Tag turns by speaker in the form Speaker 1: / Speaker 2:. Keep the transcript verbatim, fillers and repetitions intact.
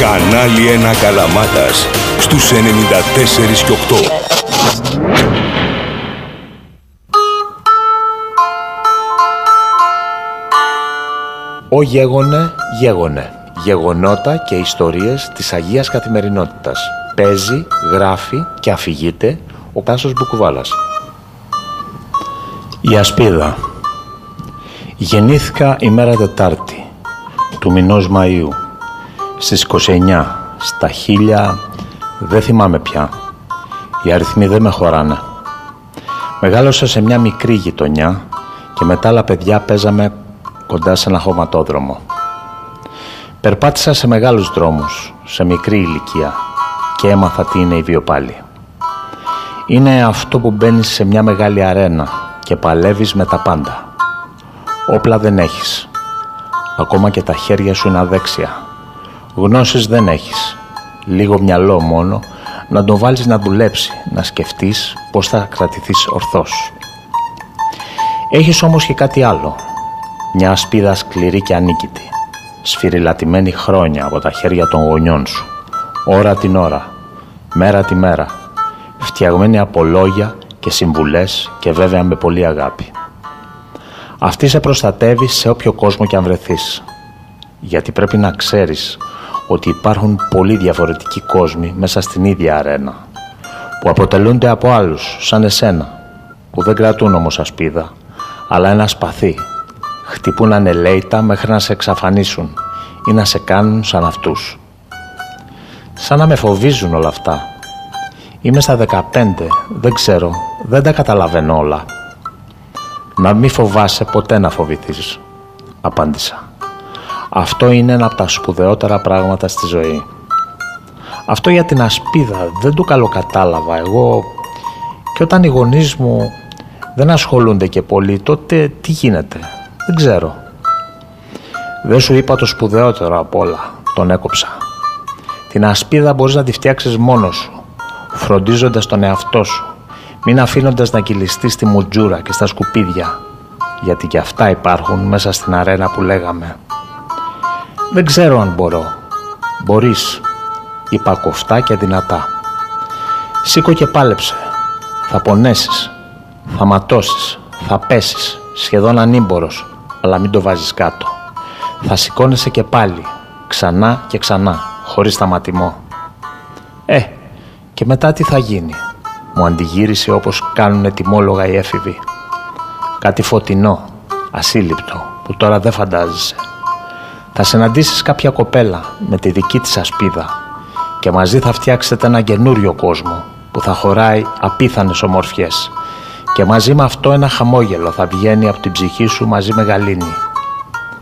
Speaker 1: Κανάλι ένα Καλαμάτας στους ενενήντα τέσσερα και οκτώ.
Speaker 2: Ο Γέγονε, Γέγονε. Γεγονότα και ιστορίες της Αγίας Καθημερινότητας. Παίζει, γράφει και αφηγείται ο Τάσος Μπουκουβάλας. Η Ασπίδα. Γεννήθηκα ημέρα Τετάρτη του μηνός Μαΐου στις είκοσι εννιά στα χίλια, δεν θυμάμαι πια. Οι αριθμοί δεν με χωράνε. Μεγάλωσα σε μια μικρή γειτονιά και με τα άλλα παιδιά παίζαμε κοντά σε ένα χωματόδρομο. Περπάτησα σε μεγάλους δρόμους, σε μικρή ηλικία και έμαθα τι είναι η βιοπάλη. Είναι αυτό που μπαίνεις σε μια μεγάλη αρένα και παλεύεις με τα πάντα. Όπλα δεν έχεις. Ακόμα και τα χέρια σου είναι αδέξια. Γνώσεις δεν έχεις. Λίγο μυαλό μόνο να τον βάλεις να δουλέψει, να σκεφτείς πώς θα κρατηθείς ορθός. Έχεις όμως και κάτι άλλο. Μια ασπίδα σκληρή και ανίκητη, σφυριλατημένη χρόνια από τα χέρια των γονιών σου, ώρα την ώρα, μέρα τη μέρα, φτιαγμένη από λόγια και συμβουλές και βέβαια με πολύ αγάπη. Αυτή σε προστατεύει σε όποιο κόσμο κι αν βρεθείς, γιατί πρέπει να ξέρεις ότι υπάρχουν πολύ διαφορετικοί κόσμοι μέσα στην ίδια αρένα, που αποτελούνται από άλλους σαν εσένα, που δεν κρατούν όμως ασπίδα, αλλά ένα σπαθί. Χτυπούν ανελαίητα μέχρι να σε εξαφανίσουν ή να σε κάνουν σαν αυτούς. Σαν να με φοβίζουν όλα αυτά. Είμαι στα δεκαπέντε, δεν ξέρω, δεν τα καταλαβαίνω όλα. Να μη φοβάσαι ποτέ να φοβηθείς, απάντησα. Αυτό είναι ένα από τα σπουδαιότερα πράγματα στη ζωή. Αυτό για την ασπίδα δεν το καλοκατάλαβα εγώ, και όταν οι γονείς μου δεν ασχολούνται και πολύ, τότε τι γίνεται? Δεν ξέρω. Δεν σου είπα το σπουδαιότερο απ' όλα, τον έκοψα. Την ασπίδα μπορείς να τη φτιάξεις μόνος σου, φροντίζοντας τον εαυτό σου, μην αφήνοντας να κυλιστεί στη μουτζούρα και στα σκουπίδια, γιατί και αυτά υπάρχουν μέσα στην αρένα που λέγαμε. Δεν ξέρω αν μπορώ. Μπορείς, είπα κοφτά και δυνατά. Σήκω και πάλεψε. Θα πονέσεις, θα ματώσεις, θα πέσεις, σχεδόν ανήμπορος, αλλά μην το βάζεις κάτω. Θα σηκώνεσαι και πάλι, ξανά και ξανά, χωρίς σταματημό. Ε, και μετά τι θα γίνει? Μου αντιγύρισε όπως κάνουν ετοιμόλογα οι έφηβοι. Κάτι φωτεινό, ασύλληπτο, που τώρα δεν φαντάζεσαι. Θα συναντήσεις κάποια κοπέλα με τη δική της ασπίδα και μαζί θα φτιάξετε ένα καινούριο κόσμο που θα χωράει απίθανες ομορφιές, και μαζί με αυτό ένα χαμόγελο θα βγαίνει από την ψυχή σου μαζί με γαλήνη.